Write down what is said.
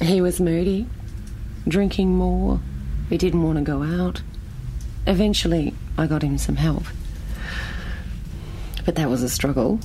He was moody, drinking more. He didn't want to go out. Eventually, I got him some help. But that was a struggle.